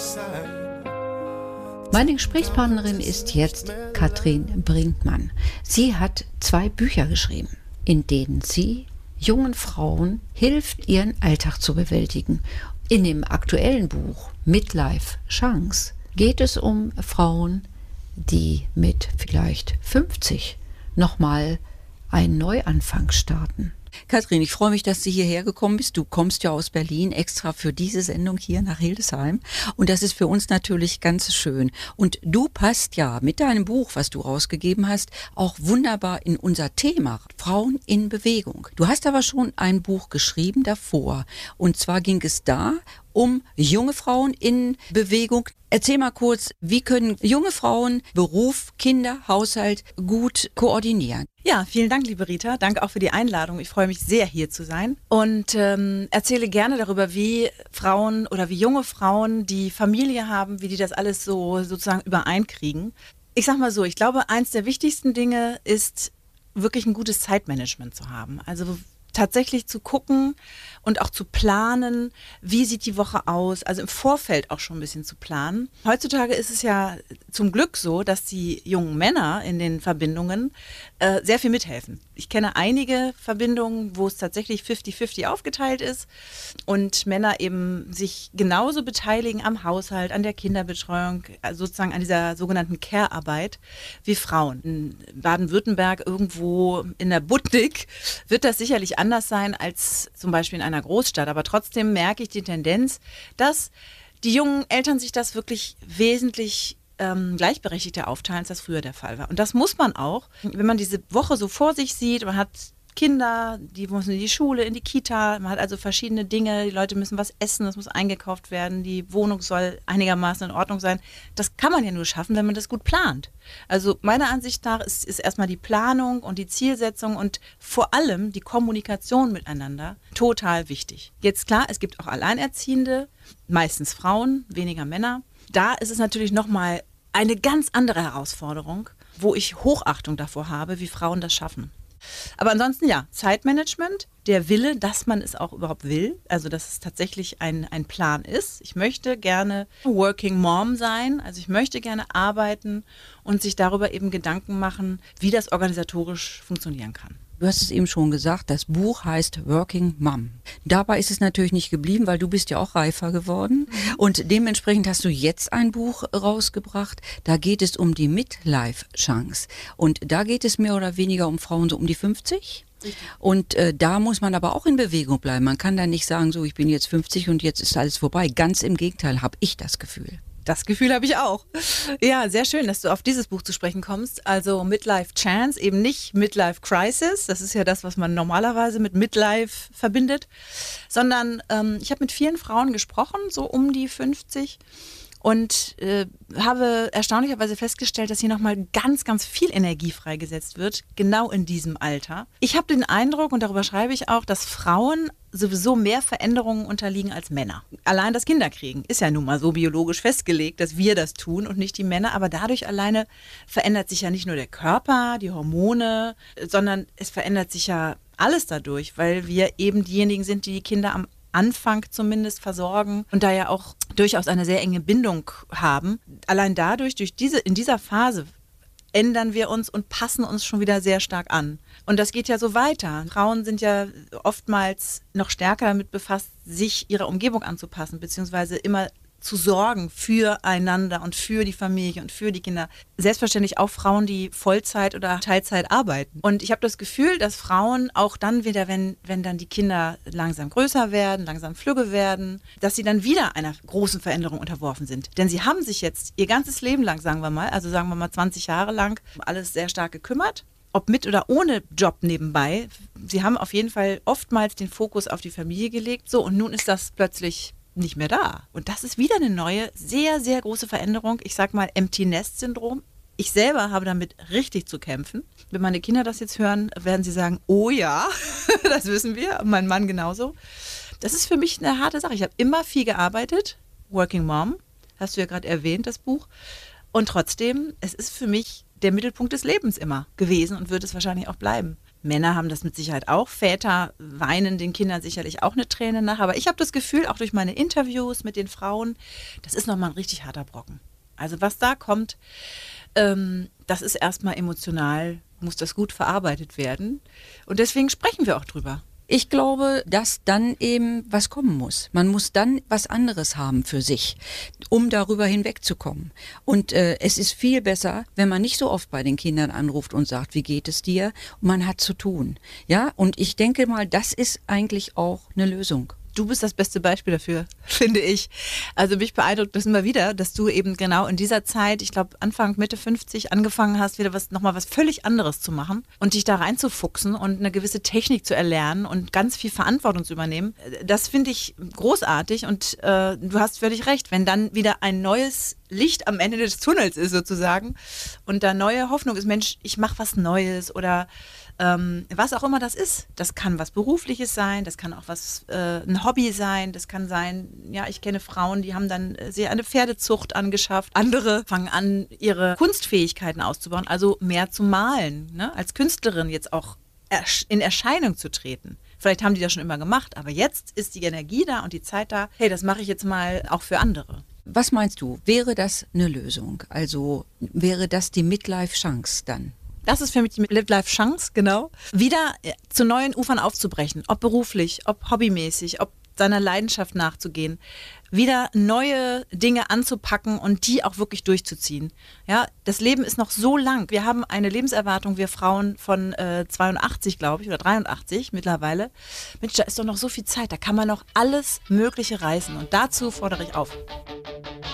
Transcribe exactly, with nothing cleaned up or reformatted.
Meine Gesprächspartnerin ist jetzt Katrin Brinkmann. Sie hat zwei Bücher geschrieben, in denen sie jungen Frauen hilft, ihren Alltag zu bewältigen. In dem aktuellen Buch Midlife Chance geht es um Frauen, die mit vielleicht fünfzig nochmal einen Neuanfang starten. Katrin, ich freue mich, dass du hierher gekommen bist. Du kommst ja aus Berlin extra für diese Sendung hier nach Hildesheim. Und das ist für uns natürlich ganz schön. Und du passt ja mit deinem Buch, was du rausgegeben hast, auch wunderbar in unser Thema, Frauen in Bewegung. Du hast aber schon ein Buch geschrieben davor. Und zwar ging es da um junge Frauen in Bewegung. Erzähl mal kurz, wie können junge Frauen Beruf, Kinder, Haushalt gut koordinieren? Ja, vielen Dank, liebe Rita. Danke auch für die Einladung. Ich freue mich sehr, hier zu sein und ähm, erzähle gerne darüber, wie Frauen oder wie junge Frauen, die Familie haben, wie die das alles so sozusagen übereinkriegen. Ich sag mal so, ich glaube, eins der wichtigsten Dinge ist, wirklich ein gutes Zeitmanagement zu haben. Also tatsächlich zu gucken und auch zu planen, wie sieht die Woche aus, also im Vorfeld auch schon ein bisschen zu planen. Heutzutage ist es ja zum Glück so, dass die jungen Männer in den Verbindungen äh, sehr viel mithelfen. Ich kenne einige Verbindungen, wo es tatsächlich fünfzig fünfzig aufgeteilt ist und Männer eben sich genauso beteiligen am Haushalt, an der Kinderbetreuung, also sozusagen an dieser sogenannten Care-Arbeit wie Frauen. In Baden-Württemberg irgendwo in der Budnik wird das sicherlich anders sein als zum Beispiel in einer Großstadt. Aber trotzdem merke ich die Tendenz, dass die jungen Eltern sich das wirklich wesentlich ähm, gleichberechtigter aufteilen, als das früher der Fall war. Und das muss man auch, wenn man diese Woche so vor sich sieht, man hat Kinder, die müssen in die Schule, in die Kita, man hat also verschiedene Dinge, die Leute müssen was essen, das muss eingekauft werden, die Wohnung soll einigermaßen in Ordnung sein. Das kann man ja nur schaffen, wenn man das gut plant. Also meiner Ansicht nach ist, ist erstmal die Planung und die Zielsetzung und vor allem die Kommunikation miteinander total wichtig. Jetzt klar, es gibt auch Alleinerziehende, meistens Frauen, weniger Männer. Da ist es natürlich nochmal eine ganz andere Herausforderung, wo ich Hochachtung davor habe, wie Frauen das schaffen. Aber ansonsten ja, Zeitmanagement, der Wille, dass man es auch überhaupt will, also dass es tatsächlich ein, ein Plan ist. Ich möchte gerne Working Mom sein, also ich möchte gerne arbeiten und sich darüber eben Gedanken machen, wie das organisatorisch funktionieren kann. Du hast es eben schon gesagt, das Buch heißt Working Mom. Dabei ist es natürlich nicht geblieben, weil du bist ja auch reifer geworden. Mhm. Und dementsprechend hast du jetzt ein Buch rausgebracht. Da geht es um die Midlife Chance. Und da geht es mehr oder weniger um Frauen so um die fünfzig. Richtig. Und äh, da muss man aber auch in Bewegung bleiben. Man kann da nicht sagen, so ich bin jetzt fünfzig und jetzt ist alles vorbei. Ganz im Gegenteil, habe ich das Gefühl. Das Gefühl habe ich auch. Ja, sehr schön, dass du auf dieses Buch zu sprechen kommst. Also Midlife Chance, eben nicht Midlife Crisis. Das ist ja das, was man normalerweise mit Midlife verbindet. Sondern ähm, ich habe mit vielen Frauen gesprochen, so um die fünfzig. Und äh, habe erstaunlicherweise festgestellt, dass hier nochmal ganz, ganz viel Energie freigesetzt wird, genau in diesem Alter. Ich habe den Eindruck, und darüber schreibe ich auch, dass Frauen sowieso mehr Veränderungen unterliegen als Männer. Allein das Kinderkriegen ist ja nun mal so biologisch festgelegt, dass wir das tun und nicht die Männer. Aber dadurch alleine verändert sich ja nicht nur der Körper, die Hormone, sondern es verändert sich ja alles dadurch, weil wir eben diejenigen sind, die die Kinder am Anfang zumindest versorgen und da ja auch durchaus eine sehr enge Bindung haben. Allein dadurch, durch diese, in dieser Phase ändern wir uns und passen uns schon wieder sehr stark an. Und das geht ja so weiter. Frauen sind ja oftmals noch stärker damit befasst, sich ihrer Umgebung anzupassen, beziehungsweise immer zu sorgen füreinander und für die Familie und für die Kinder. Selbstverständlich auch Frauen, die Vollzeit oder Teilzeit arbeiten. Und ich habe das Gefühl, dass Frauen auch dann wieder, wenn, wenn dann die Kinder langsam größer werden, langsam flügge werden, dass sie dann wieder einer großen Veränderung unterworfen sind. Denn sie haben sich jetzt ihr ganzes Leben lang, sagen wir mal, also sagen wir mal zwanzig Jahre lang, um alles sehr stark gekümmert. Ob mit oder ohne Job nebenbei. Sie haben auf jeden Fall oftmals den Fokus auf die Familie gelegt. So, und nun ist das plötzlich nicht mehr da. Und das ist wieder eine neue, sehr, sehr große Veränderung. Ich sag mal Empty Nest Syndrom. Ich selber habe damit richtig zu kämpfen. Wenn meine Kinder das jetzt hören, werden sie sagen, oh ja, das wissen wir. Und mein Mann genauso. Das ist für mich eine harte Sache. Ich habe immer viel gearbeitet. Working Mom, hast du ja gerade erwähnt, das Buch. Und trotzdem, es ist für mich der Mittelpunkt des Lebens immer gewesen und wird es wahrscheinlich auch bleiben. Männer haben das mit Sicherheit auch. Väter weinen den Kindern sicherlich auch eine Träne nach. Aber ich habe das Gefühl, auch durch meine Interviews mit den Frauen, das ist nochmal ein richtig harter Brocken. Also was da kommt, ähm, das ist erstmal emotional, muss das gut verarbeitet werden. Und deswegen sprechen wir auch drüber. Ich glaube, dass dann eben was kommen muss. Man muss dann was anderes haben für sich, um darüber hinwegzukommen. Und äh, es ist viel besser, wenn man nicht so oft bei den Kindern anruft und sagt, wie geht es dir? Und man hat zu tun. Ja, und ich denke mal, das ist eigentlich auch eine Lösung. Du bist das beste Beispiel dafür, finde ich. Also mich beeindruckt das immer wieder, dass du eben genau in dieser Zeit, ich glaube Anfang, Mitte fünfzig, angefangen hast, wieder was nochmal was völlig anderes zu machen und dich da reinzufuchsen und eine gewisse Technik zu erlernen und ganz viel Verantwortung zu übernehmen. Das finde ich großartig und äh, du hast völlig recht, wenn dann wieder ein neues Licht am Ende des Tunnels ist sozusagen und da neue Hoffnung ist, Mensch, ich mache was Neues oder ähm, was auch immer das ist. Das kann was Berufliches sein, das kann auch was, äh, ein Hobby sein, das kann sein, ja, ich kenne Frauen, die haben dann äh, sich eine Pferdezucht angeschafft. Andere fangen an, ihre Kunstfähigkeiten auszubauen, also mehr zu malen, ne? Als Künstlerin jetzt auch ersch- in Erscheinung zu treten. Vielleicht haben die das schon immer gemacht, aber jetzt ist die Energie da und die Zeit da, hey, das mache ich jetzt mal auch für andere. Was meinst du, wäre das eine Lösung? Also wäre das die Midlife-Chance dann? Das ist für mich die Midlife-Chance, genau. Wieder zu neuen Ufern aufzubrechen, ob beruflich, ob hobbymäßig, ob seiner Leidenschaft nachzugehen. Wieder neue Dinge anzupacken und die auch wirklich durchzuziehen. Ja, das Leben ist noch so lang. Wir haben eine Lebenserwartung, wir Frauen, von äh, zweiundachtzig, glaube ich, oder dreiundachtzig mittlerweile. Mensch, da ist doch noch so viel Zeit. Da kann man noch alles Mögliche reißen. Und dazu fordere ich auf.